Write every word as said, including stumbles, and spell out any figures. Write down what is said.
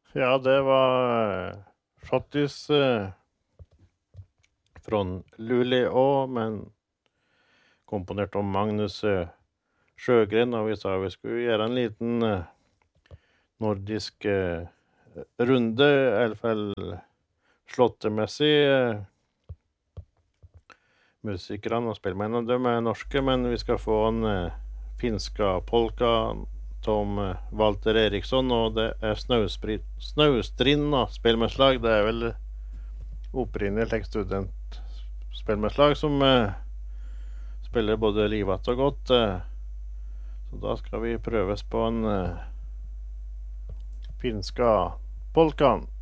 Ja, det var Schottis eh, från Luleå, men komponert av Magnus eh, Sjögren, og vi sa vi skulle gjøre en liten eh, nordisk eh, runde, i alle fall slottemessig. Eh, musikerne og spillmennene, de er norske, men vi skal få en eh, finska polka Tom eh, Walter Eriksson, og det er Snausprit, Snaustrinna spillmennslag. Det er vel opprinnelig et studentspillmennslag som eh, spiller både livat og godt. Eh, så da skal vi prøves på en eh, finska polkan.